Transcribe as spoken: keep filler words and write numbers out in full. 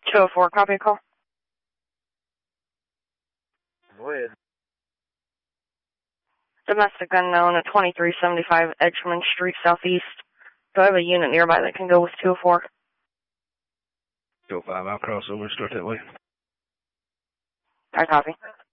two oh four, copy call. Go ahead. Domestic unknown at twenty-three seventy-five Edgemont Street Southeast. Do I have a unit nearby that can go with two oh four? two oh five, I'll cross over and start that way. I copy.